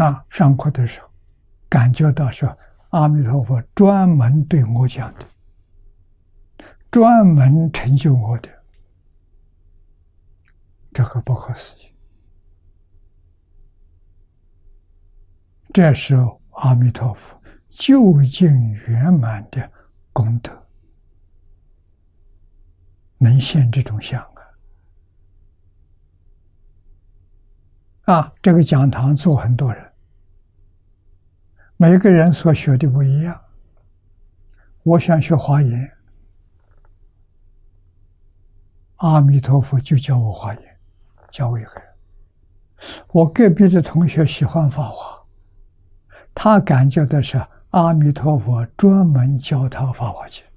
上课的时候，感觉到说阿弥陀佛专门对我讲的，专门成就我的，这个不可思议。这是阿弥陀佛究竟圆满的功德，能现这种相这个讲堂坐很多人，每个人所学的不一样。我想学华严，阿弥陀佛就教我华严，教我一个人。我隔壁的同学喜欢法华，他感觉的是阿弥陀佛专门教他法华经。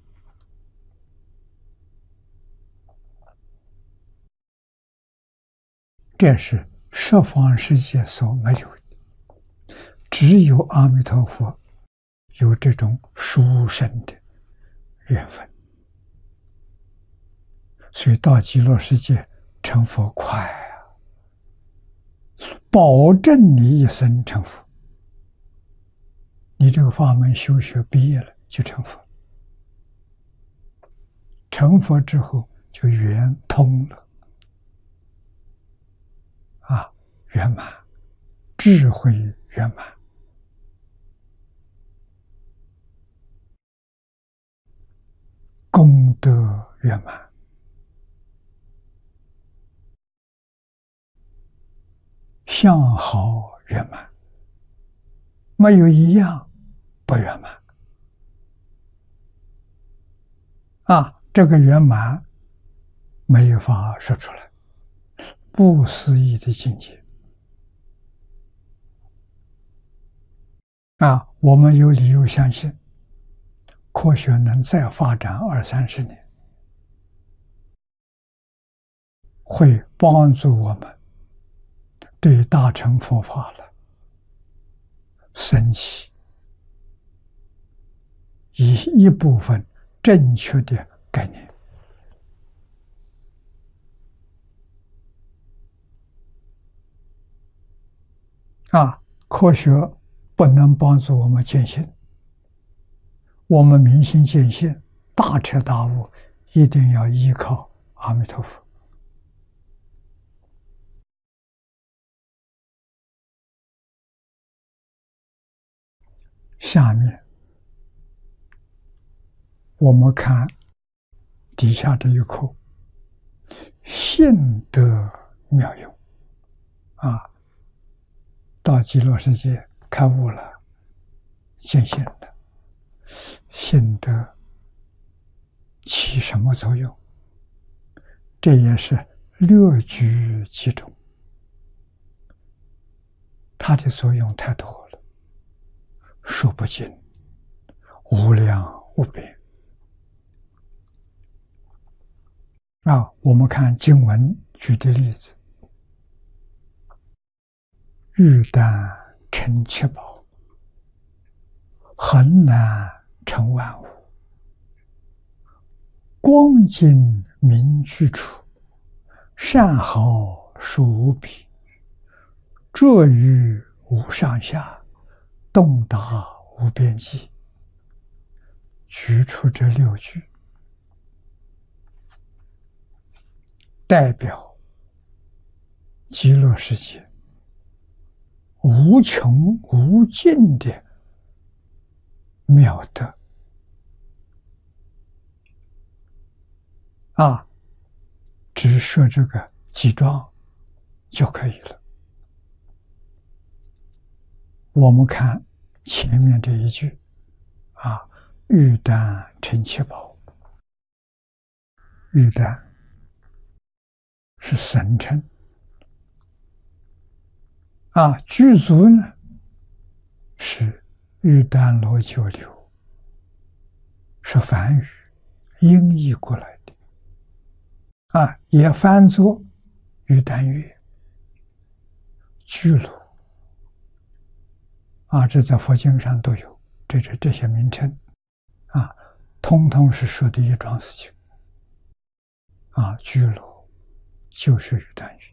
这是十方世界所没有的，只有阿弥陀佛有这种殊胜的缘分，所以到极乐世界成佛快保证你一生成佛。你这个法门修学毕业了就成佛，成佛之后就圆通了，圆满，智慧圆满，功德圆满，相好圆满，没有一样不圆满。这个圆满没法说出来，不思议的境界。我们有理由相信，科学能再发展20-30年，会帮助我们对大乘佛法了升起一部分正确的概念。科学不能帮助我们见性，我们明心见性，大彻大悟，一定要依靠阿弥陀佛。下面我们看底下这一课，信得妙用。到极乐世界开悟了，见性了，信德起什么作用？这也是略举其中，它的作用太多了，说不尽，无量无边。我们看经文举的例子，玉丹成七宝，恒难成万物，光景明居处，善好殊无比，卓于无上下，洞达无边际。举出这6句，代表极乐世界无穷无尽的妙德只说这个几桩就可以了。我们看前面这一句玉丹成七宝，玉丹是神称具足呢是玉丹罗九流，是梵语音译过来的也翻作玉丹月、居卢这在佛经上都有这些名称通通是说的一桩事情居卢就是玉丹月。